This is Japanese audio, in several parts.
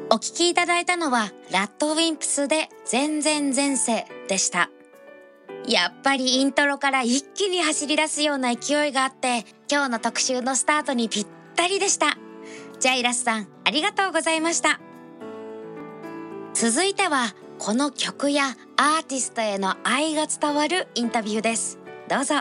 お聴きいただいたのはラッドウィンプスで前々前世でした。やっぱりイントロから一気に走り出すような勢いがあって、今日の特集のスタートにぴったりでした。ジャイラスさん、ありがとうございました。続いてはこの曲やアーティストへの愛が伝わるインタビューです。どうぞ。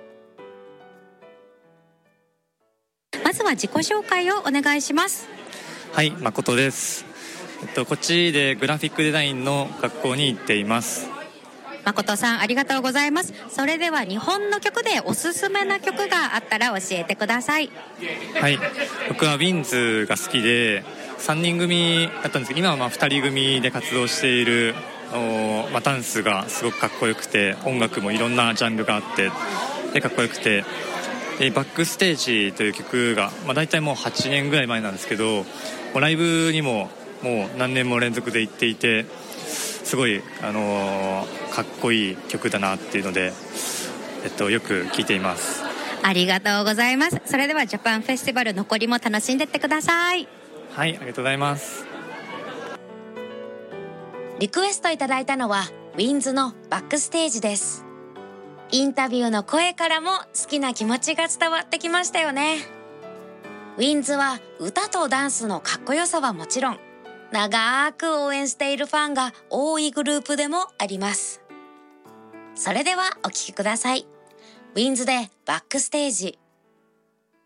まずは自己紹介をお願いします。 はい、誠です。こっちでグラフィックデザインの学校に行っています。 誠さん、ありがとうございます。それでは日本の曲でおすすめな曲があったら教えてください。 はい、僕はウィンズが好きで3人組だったんですけど、今は2人組で活動しているダンスがすごくかっこよくて、音楽もいろんなジャンルがあってでかっこよくて、バックステージという曲が、だいたいもう8年ぐらい前なんですけど、ライブにももう何年も連続で行っていて、すごい、かっこいい曲だなっていうので、よく聴いています。 ありがとうございます。それではジャパンフェスティバル残りも楽しんでってください。 はい、ありがとうございます。 リクエストいただいたのはウィンズのバックステージです。インタビューの声からも好きな気持ちが伝わってきましたよね。ウィンズは歌とダンスのかっこよさはもちろん、長く応援しているファンが多いグループでもあります。それではお聴きください。ウィンズでバックステージ。